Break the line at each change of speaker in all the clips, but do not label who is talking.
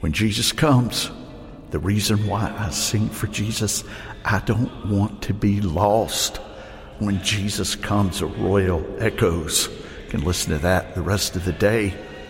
When Jesus comes, the reason why I sing for Jesus, I don't want to be lost. When Jesus comes, a royal echoes. You can listen to that the rest of the day.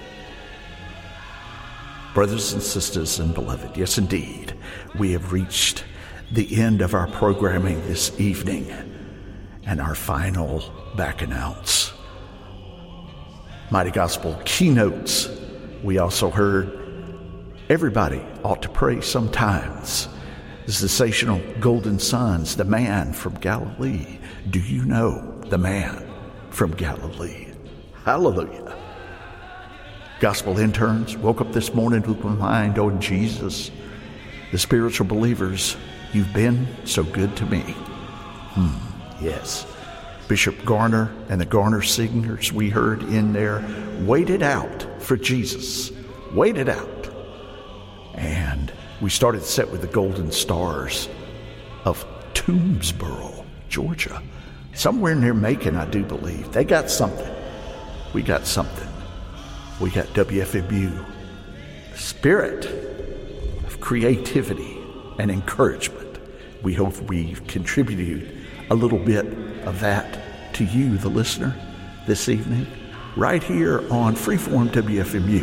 Brothers and sisters and beloved, yes indeed, we have reached the end of our programming this evening and our final back announce. Mighty Gospel keynotes. We also heard everybody ought to pray sometimes. The sensational Golden Sons, the man from Galilee. Do you know the man from Galilee? Hallelujah. Gospel interns woke up this morning with my mind on Jesus. The spiritual believers, you've been so good to me. Yes. Bishop Garner and the Garner singers we heard in there waited out for Jesus. Waited out. And we started the set with the Golden Stars of Toomsboro, Georgia. Somewhere near Macon, I do believe. They got something. We got something. We got WFMU, the spirit of creativity and encouragement. We hope we've contributed a little bit of that to you, the listener, this evening, right here on Freeform WFMU,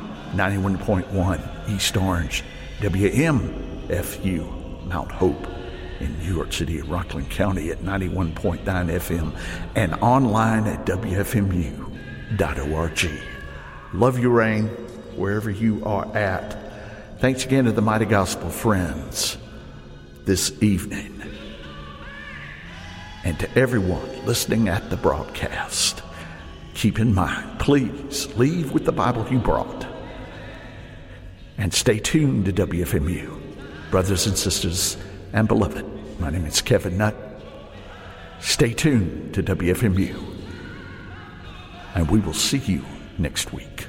91.1 East Orange, WMFU, Mount Hope in New York City and Rockland County at 91.9 FM and online at WFMU.org. Love you, Rain, wherever you are at. Thanks again to the Mighty Gospel friends this evening. And to everyone listening at the broadcast, keep in mind, please leave with the Bible you brought. And stay tuned to WFMU. Brothers and sisters and beloved, my name is Kevin Nutt. Stay tuned to WFMU. And we will see you next week.